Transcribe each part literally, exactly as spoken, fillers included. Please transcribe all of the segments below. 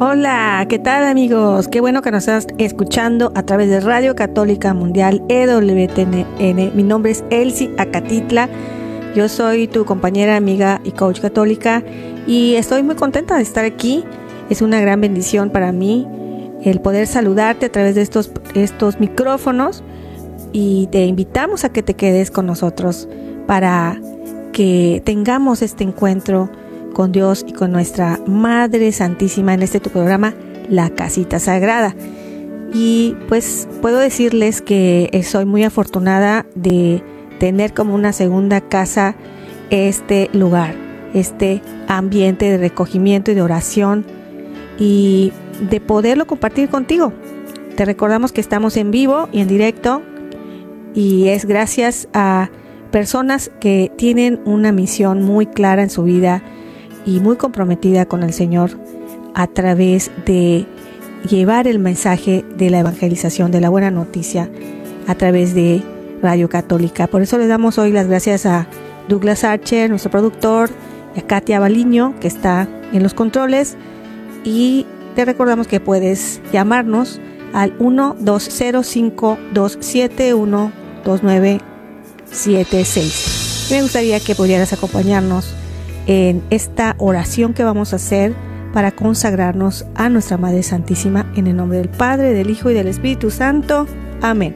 Hola, ¿qué tal amigos? Qué bueno que nos estás escuchando a través de Radio Católica Mundial E W T N. Mi nombre es Elsie Acatitla. Yo soy tu compañera, amiga y coach católica y estoy muy contenta de estar aquí. Es una gran bendición para mí el poder saludarte a través de estos, estos micrófonos y te invitamos a que te quedes con nosotros para que tengamos este encuentro con Dios y con nuestra Madre Santísima en este tu programa, La Casita Sagrada. Y pues puedo decirles que soy muy afortunada de tener como una segunda casa este lugar, este ambiente de recogimiento y de oración y de poderlo compartir contigo. Te recordamos que estamos en vivo y en directo y es gracias a personas que tienen una misión muy clara en su vida y muy comprometida con el Señor a través de llevar el mensaje de la evangelización, de la buena noticia a través de Radio Católica. Por eso le damos hoy las gracias a Douglas Archer, nuestro productor, y a Katia Baliño, que está en los controles, y te recordamos que puedes llamarnos al uno dos cero cinco dos siete uno dos nueve siete seis. Me gustaría que pudieras acompañarnos en esta oración que vamos a hacer para consagrarnos a nuestra Madre Santísima en el nombre del Padre, del Hijo y del Espíritu Santo. Amén.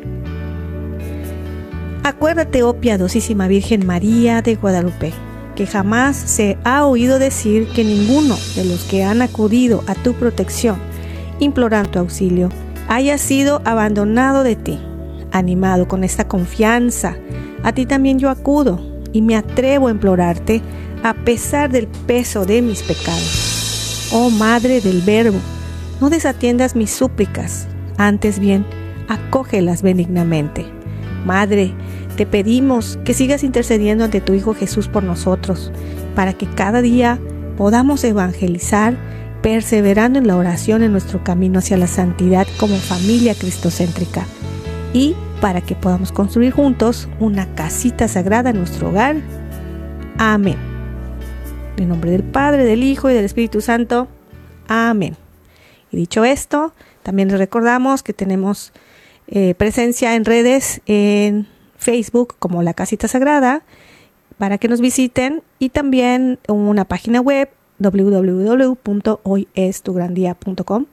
Acuérdate, oh piadosísima Virgen María de Guadalupe, que jamás se ha oído decir que ninguno de los que han acudido a tu protección, implorando tu auxilio, haya sido abandonado de ti. Animado con esta confianza, a ti también yo acudo y me atrevo a implorarte a pesar del peso de mis pecados. Oh Madre del Verbo, no desatiendas mis súplicas, antes bien, acógelas benignamente. Madre, te pedimos que sigas intercediendo ante tu Hijo Jesús por nosotros, para que cada día podamos evangelizar, perseverando en la oración en nuestro camino hacia la santidad como familia cristocéntrica, y para que podamos construir juntos una casita sagrada en nuestro hogar. Amén. En nombre del Padre, del Hijo y del Espíritu Santo. Amén. Y dicho esto, también les recordamos que tenemos eh, presencia en redes, en Facebook como La Casita Sagrada, para que nos visiten, y también una página web doble u doble u doble u punto hoy es tu gran día punto com,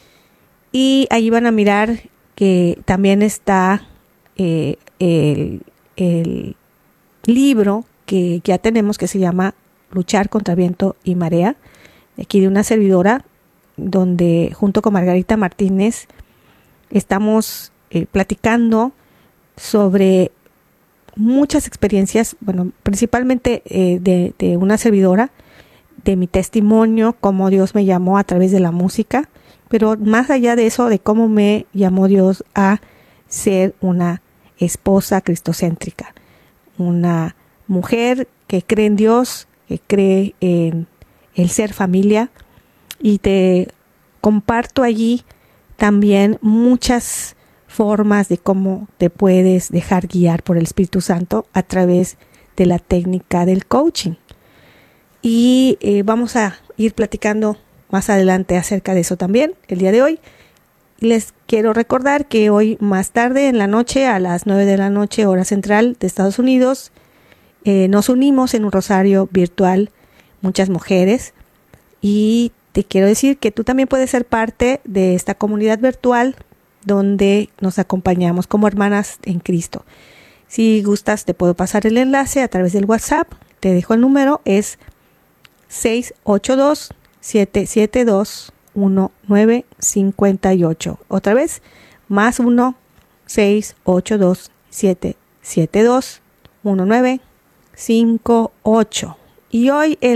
y allí van a mirar que también está eh, el, el libro que ya tenemos, que se llama Luchar contra viento y marea, aquí de una servidora, donde junto con Margarita Martínez estamos eh, platicando sobre muchas experiencias, bueno, principalmente eh, de, de una servidora, de mi testimonio, cómo Dios me llamó a través de la música, pero más allá de eso, de cómo me llamó Dios a ser una esposa cristocéntrica, una mujer que cree en Dios, que cree en el ser familia, y te comparto allí también muchas formas de cómo te puedes dejar guiar por el Espíritu Santo a través de la técnica del coaching. Y eh, vamos a ir platicando más adelante acerca de eso también el día de hoy. Les quiero recordar que hoy más tarde en la noche, a las nueve de la noche, hora central de Estados Unidos, eh, nos unimos en un rosario virtual, muchas mujeres, y te quiero decir que tú también puedes ser parte de esta comunidad virtual donde nos acompañamos como hermanas en Cristo. Si gustas, te puedo pasar el enlace a través del WhatsApp. Te dejo el número, es seis ocho dos, siete siete dos, uno nueve cinco ocho. Otra vez, más uno, seis ocho dos, siete siete dos, uno nueve cinco ocho. Y hoy el